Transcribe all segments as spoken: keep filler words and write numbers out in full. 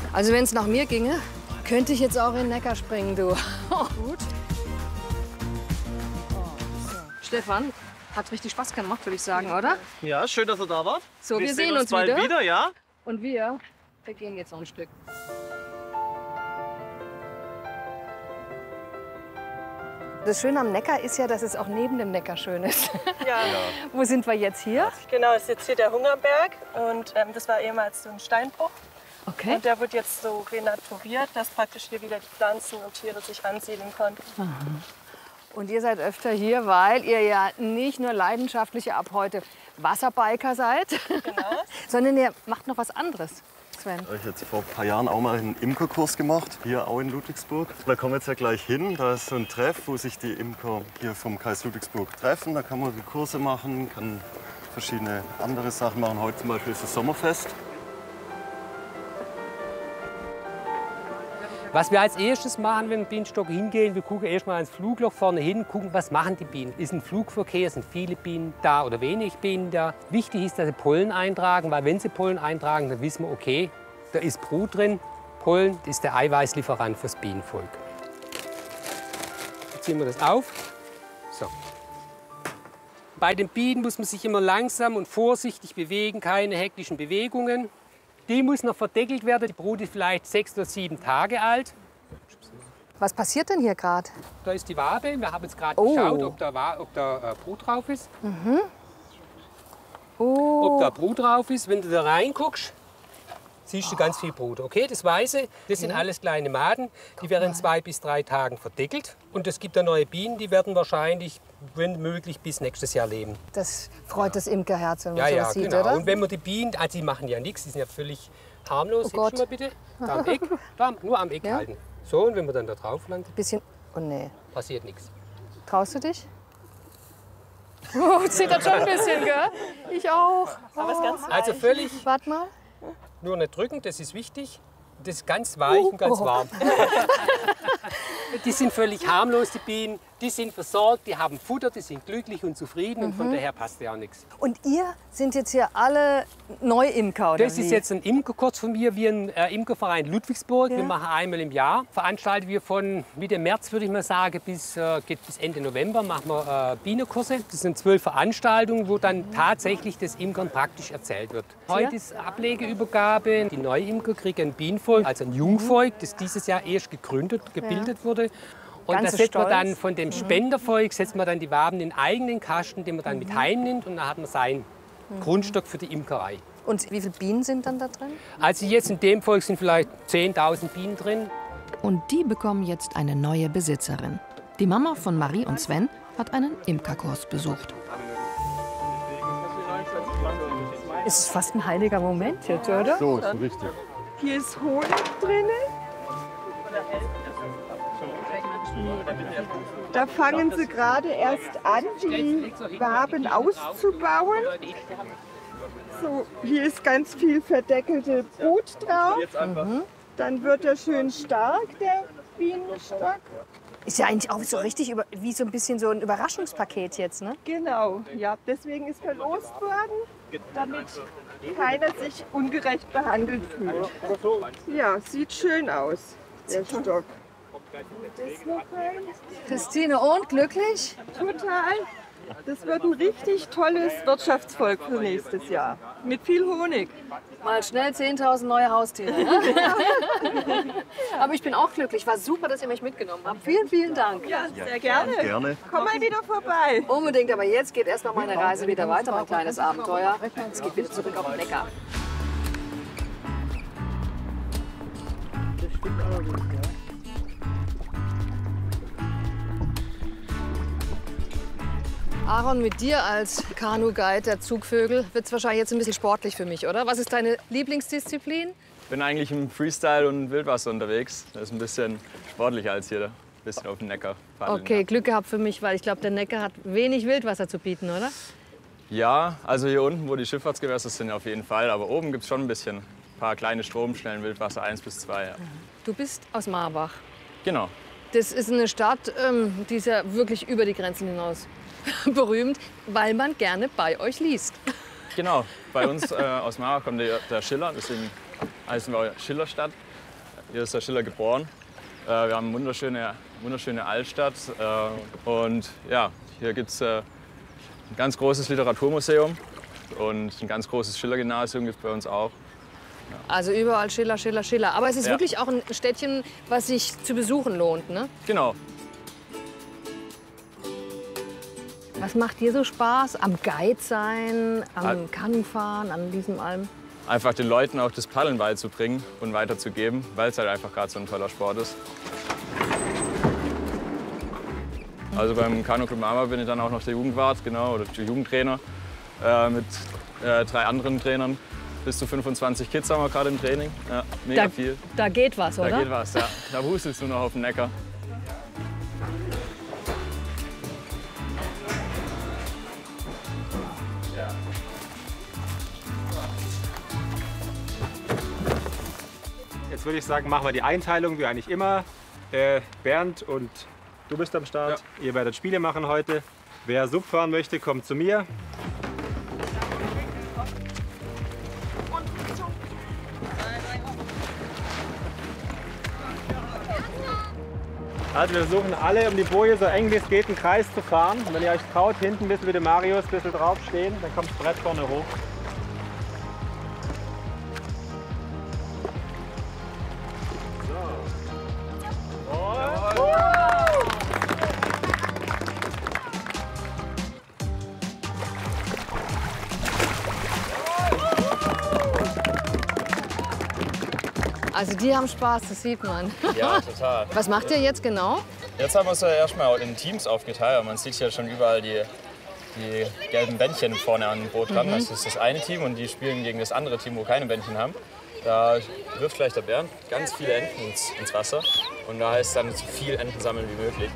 Also wenn es nach mir ginge, könnte ich jetzt auch in den Neckar springen, du. Gut. Stefan, hat richtig Spaß gemacht, würde ich sagen, oder? Ja, schön, dass ihr da wart. So, wir, wir sehen, sehen uns, uns bald wieder. wieder, ja? Und wir, wir gehen jetzt noch ein Stück. Das Schöne am Neckar ist ja, dass es auch neben dem Neckar schön ist. Ja. Ja. Wo sind wir jetzt hier? Genau, es ist jetzt hier der Hungerberg und ähm, das war ehemals so ein Steinbruch. Okay. Und der wird jetzt so renaturiert, dass praktisch hier wieder die Pflanzen und Tiere sich ansiedeln konnten. Aha. Und ihr seid öfter hier, weil ihr ja nicht nur leidenschaftliche ab heute Wasserbiker seid, Genau. sondern ihr macht noch was anderes. Sven. Ich habe jetzt vor ein paar Jahren auch mal einen Imkerkurs gemacht, hier auch in Ludwigsburg. Da kommen wir jetzt ja gleich hin. Da ist so ein Treff, wo sich die Imker hier vom Kreis Ludwigsburg treffen. Da kann man die Kurse machen, kann verschiedene andere Sachen machen. Heute zum Beispiel ist das Sommerfest. Was wir als erstes machen, wenn wir Bienenstock hingehen, wir gucken erst mal ans Flugloch vorne hin, gucken, was machen die Bienen. Ist ein Flugverkehr, sind viele Bienen da oder wenig Bienen da. Wichtig ist, dass sie Pollen eintragen, weil wenn sie Pollen eintragen, dann wissen wir, okay, da ist Brut drin. Pollen ist der Eiweißlieferant fürs Bienenvolk. Jetzt ziehen wir das auf. So. Bei den Bienen muss man sich immer langsam und vorsichtig bewegen, keine hektischen Bewegungen. Die muss noch verdeckelt werden. Die Brut ist vielleicht sechs oder sieben Tage alt. Was passiert denn hier gerade? Da ist die Wabe. Wir haben jetzt gerade Oh. geschaut, ob da, ob da äh, Brut drauf ist. Mhm. Oh. Ob da Brut drauf ist. Wenn du da reinguckst, siehst du ganz viel Brut. Okay, das Weiße, das sind alles kleine Maden. Die werden in zwei bis drei Tagen verdeckelt. Und es gibt da neue Bienen, die werden wahrscheinlich, wenn möglich, bis nächstes Jahr leben. Das freut das Imkerherz, wenn man Ja, sowas ja, sieht, genau. oder? Und wenn man die Bienen, also die machen ja nichts, die sind ja völlig harmlos. Oh Hilfst Gott. du mal bitte, da am Eck, da, nur am Eck Ja? halten. So, und wenn man dann da drauf landet, Bisschen. Oh nee. passiert nichts. Traust du dich? Oh, zittert schon ein bisschen, gell? Ich auch. Aber es ist ganz Also völlig, Warte mal. nur nicht drücken, das ist wichtig. Das ist ganz weich und ganz Oh. warm. Die sind völlig harmlos, die Bienen. Die sind versorgt, die haben Futter, die sind glücklich und zufrieden. Und von daher passt ja nichts. Und ihr sind jetzt hier alle Neuimker, oder Das wie? ist jetzt ein Imkerkurs von mir, wir ein äh, Imkerverein Ludwigsburg. Ja. Wir machen einmal im Jahr, veranstalten wir von Mitte März, würde ich mal sagen, bis, äh, geht bis Ende November, machen wir äh, Bienenkurse. Das sind zwölf Veranstaltungen, wo dann tatsächlich das Imkern praktisch erzählt wird. Heute ist Ablegeübergabe. Die Neuimker kriegen ein Bienenvolk, also ein Jungvolk, das dieses Jahr erst gegründet, gebildet wurde. Und Ganz da setzt man stolz. dann von dem Spendervolk setzt man dann die Waben in den eigenen Kasten, den man dann mit heimnimmt, und dann hat man seinen Grundstock für die Imkerei. Und wie viele Bienen sind dann da drin? Also jetzt in dem Volk sind vielleicht zehntausend Bienen drin. Und die bekommen jetzt eine neue Besitzerin. Die Mama von Marie und Sven hat einen Imkerkurs besucht. Es ist fast ein heiliger Moment jetzt, oder? So, ist richtig. Hier ist Honig drin. Da fangen sie gerade erst an, die Waben auszubauen. So, hier ist ganz viel verdeckelte Brut drauf. Mhm. Dann wird er schön stark, der Bienenstock. Ist ja eigentlich auch so richtig über, wie so ein bisschen so ein Überraschungspaket jetzt, ne? Genau, ja, deswegen ist verlost worden, damit keiner sich ungerecht behandelt fühlt. Ja, sieht schön aus, der Stock. Das noch rein. Christine, und glücklich? Total. Das wird ein richtig tolles Wirtschaftsvolk für nächstes Jahr. Mit viel Honig. Mal schnell zehntausend neue Haustiere. Ne? Aber ich bin auch glücklich. War super, dass ihr mich mitgenommen habt. Vielen, vielen Dank. Ja, sehr gerne. Gerne. Komm mal wieder vorbei. Unbedingt, aber jetzt geht erstmal meine Reise wieder weiter, mein kleines Abenteuer. Es geht wieder zurück auf den Neckar. Aaron, mit dir als Kanu-Guide der Zugvögel wird es wahrscheinlich jetzt ein bisschen sportlich für mich, oder? Was ist deine Lieblingsdisziplin? Ich bin eigentlich im Freestyle und Wildwasser unterwegs. Das ist ein bisschen sportlicher als hier, ein bisschen auf dem Neckar paddeln. Okay, Glück gehabt für mich, weil ich glaube, der Neckar hat wenig Wildwasser zu bieten, oder? Ja, also hier unten, wo die Schifffahrtsgewässer sind, auf jeden Fall. Aber oben gibt es schon ein bisschen. Ein paar kleine Stromschnellen, Wildwasser eins bis zwei. Ja. Du bist aus Marbach. Genau. Das ist eine Stadt, ähm, die ist ja wirklich über die Grenzen hinaus berühmt, weil man gerne bei euch liest. Genau. Bei uns äh, aus Marbach kommt der, der Schiller, deswegen heißen wir Schillerstadt. Hier ist der Schiller geboren. Wir haben eine wunderschöne, wunderschöne Altstadt. Und ja, hier gibt es ein ganz großes Literaturmuseum und ein ganz großes Schiller-Gymnasium gibt es bei uns auch. Ja. Also überall Schiller, Schiller, Schiller. Aber es ist Ja. wirklich auch ein Städtchen, was sich zu besuchen lohnt, ne? Genau. Was macht dir so Spaß? Am Guide sein, am Al- Kanufahren, an diesem allem? Einfach den Leuten auch das Paddeln beizubringen und weiterzugeben, weil es halt einfach gerade so ein toller Sport ist. Also beim Kanu Club Mama bin ich dann auch noch der Jugendwart, genau, oder der Jugendtrainer äh, mit äh, drei anderen Trainern. Bis zu fünfundzwanzig Kids haben wir gerade im Training. Ja, mega Da, viel. da geht was, Da oder? geht was, ja. Da hustelst du noch auf dem Neckar. Jetzt würde ich sagen, machen wir die Einteilung wie eigentlich immer. Äh, Bernd und du bist am Start. Ja. Ihr werdet Spiele machen heute. Wer Sub fahren möchte, kommt zu mir. Also wir versuchen alle um die Boje so eng wie es geht einen Kreis zu fahren. Und wenn ihr euch traut, hinten ein bisschen wie der Marius, ein bisschen draufstehen, dann kommt das Brett vorne hoch. Also die haben Spaß, das sieht man. Ja, total. Was macht ihr jetzt genau? Jetzt haben wir es ja erstmal in Teams aufgeteilt. Man sieht hier schon überall die, die gelben Bändchen vorne an dem Boot dran. Mhm. Das ist das eine Team und die spielen gegen das andere Team, wo keine Bändchen haben. Da wirft gleich der Bernd ganz viele Enten ins, ins Wasser. Und da heißt es dann, so viel Enten sammeln wie möglich.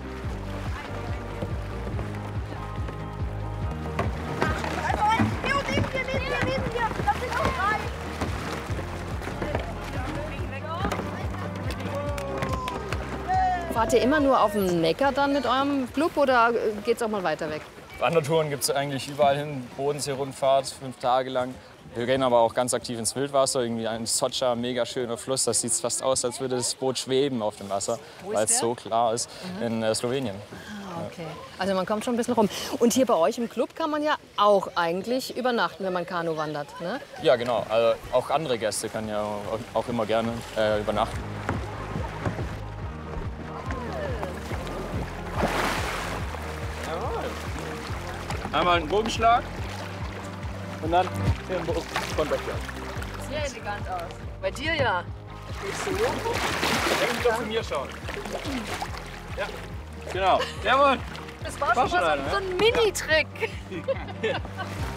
Fahrt ihr immer nur auf dem Neckar dann mit eurem Club oder geht's auch mal weiter weg? Wandertouren gibt es eigentlich überall hin. Bodensee-Rundfahrt, fünf Tage lang. Wir gehen aber auch ganz aktiv ins Wildwasser. Irgendwie ein Sotscha, mega schöner Fluss. Das sieht fast aus, als würde das Boot schweben auf dem Wasser, weil es so klar ist. Mhm. In äh, Slowenien. Ah, okay. Also man kommt schon ein bisschen rum. Und hier bei euch im Club kann man ja auch eigentlich übernachten, wenn man Kanu wandert, ne? Ja, genau. Also auch andere Gäste können ja auch immer gerne äh, übernachten. Einmal einen Bogenschlag und dann den Kontakt. Sehr elegant aus. Bei dir ja. Gehst du hoch? Dann doch zu mir schauen. Ja, genau. Jawohl. Das war schon mal so, so ein Mini-Trick.